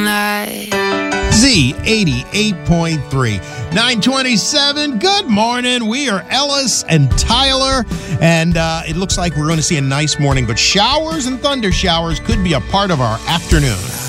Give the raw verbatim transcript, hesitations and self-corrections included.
night. Z eighty-eight point three. nine twenty-seven. Good morning. We are Ellis and Tyler, and uh, it looks like we're going to see a nice morning, but showers and thunder showers could be a part of our afternoon.